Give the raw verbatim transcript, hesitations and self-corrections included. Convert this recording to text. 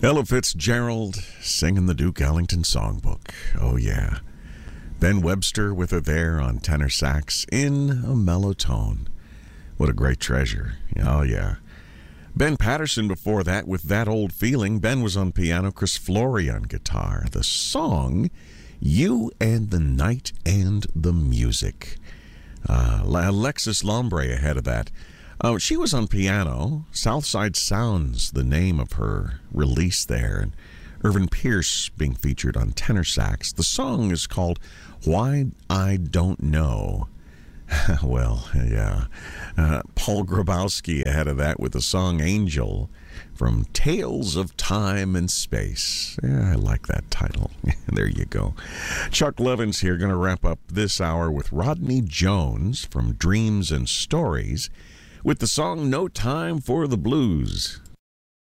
Ella Fitzgerald singing the Duke Ellington songbook. Oh, yeah. Ben Webster with her there on tenor sax in a mellow tone. What a great treasure. Oh, yeah. Ben Patterson before that with That Old Feeling. Ben was on piano, Chris Flory on guitar. The song, You and the Night and the Music. Uh, Alexis Lombre ahead of that. Uh, she was on piano. Southside Sounds, the name of her release there. And Irvin Pierce being featured on tenor sax. The song is called Why I Don't Know. Well, yeah. Uh, Paul Grabowski ahead of that with the song Angel from Tales of Time and Space. Yeah, I like that title. There you go. Chuck Levins here, going to wrap up this hour with Rodney Jones from Dreams and Stories with the song No Time for the Blues.